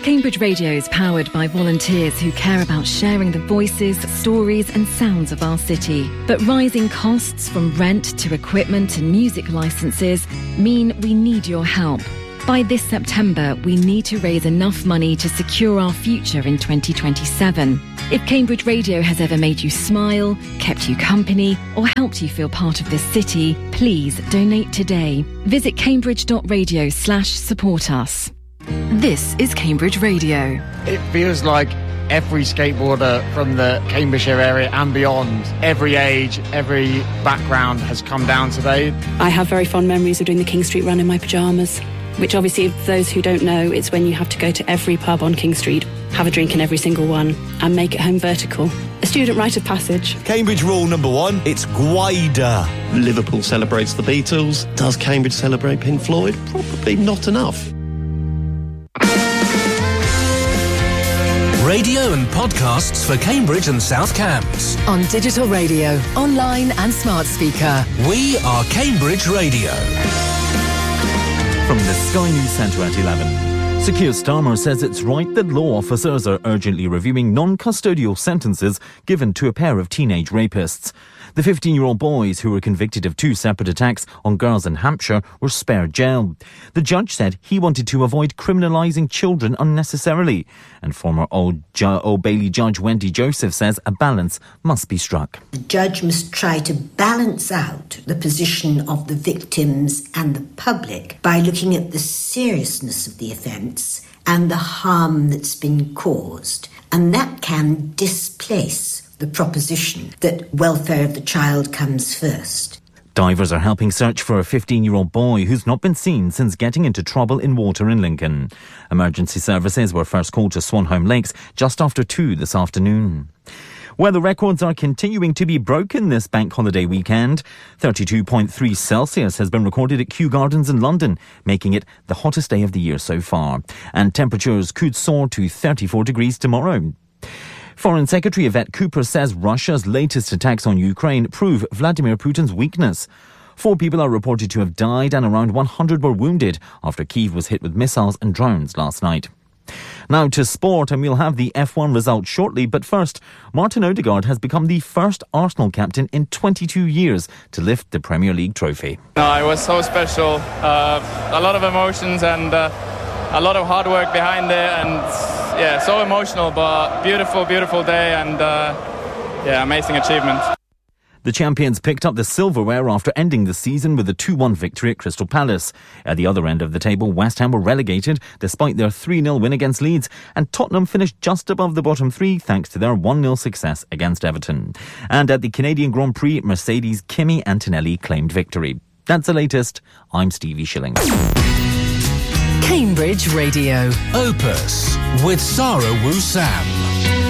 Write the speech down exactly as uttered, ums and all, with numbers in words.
Cambridge Radio is powered by volunteers who care about sharing the voices, stories and sounds of our city. But rising costs from rent to equipment and music licences mean we need your help. By this September, we need to raise enough money to secure our future in twenty twenty-seven. If Cambridge Radio has ever made you smile, kept you company or helped you feel part of this city, please donate today. Visit cambridge.radio slash support us. This is Cambridge Radio. It feels like every skateboarder from the Cambridgeshire area and beyond, every age, every background has come down today. I have very fond memories of doing the King Street run in my pyjamas, which obviously, for those who don't know, it's when you have to go to every pub on King Street, have a drink in every single one and make it home vertical. A student rite of passage. Cambridge rule number one, it's Gwaida. Liverpool celebrates the Beatles. Does Cambridge celebrate Pink Floyd? Probably not enough. Radio and podcasts for Cambridge and South Cambs. On digital radio, online and smart speaker. We are Cambridge Radio. From the Sky News Centre at eleven. Sir Keir Starmer says it's right that law officers are urgently reviewing non-custodial sentences given to a pair of teenage rapists. The fifteen-year-old boys who were convicted of two separate attacks on girls in Hampshire were spared jail. The judge said he wanted to avoid criminalising children unnecessarily. And former Old, Ju- Old Bailey judge Wendy Joseph says a balance must be struck. The judge must try to balance out the position of the victims and the public by looking at the seriousness of the offence and the harm that's been caused. And that can displace the proposition that welfare of the child comes first. Divers are helping search for a fifteen-year-old boy who's not been seen since getting into trouble in water in Lincoln. Emergency services were first called to Swanholme Lakes just after two this afternoon. Weather records are continuing to be broken this bank holiday weekend. thirty-two point three Celsius has been recorded at Kew Gardens in London, making it the hottest day of the year so far. And temperatures could soar to thirty-four degrees tomorrow. Foreign Secretary Yvette Cooper says Russia's latest attacks on Ukraine prove Vladimir Putin's weakness. Four people are reported to have died and around one hundred were wounded after Kyiv was hit with missiles and drones last night. Now to sport, and we'll have the F one results shortly, but first, Martin Odegaard has become the first Arsenal captain in twenty-two years to lift the Premier League trophy. No, it was so special, uh, a lot of emotions and uh, a lot of hard work behind it, and yeah, so emotional, but beautiful, beautiful day, and uh, yeah, amazing achievement. The champions picked up the silverware after ending the season with a two one victory at Crystal Palace. At the other end of the table, West Ham were relegated despite their three nil win against Leeds, and Tottenham finished just above the bottom three thanks to their one nil success against Everton. And at the Canadian Grand Prix, Mercedes' Kimi Antonelli claimed victory. That's the latest. I'm Stevie Shilling. Cambridge Radio. Opus with Sarah Wu Sam.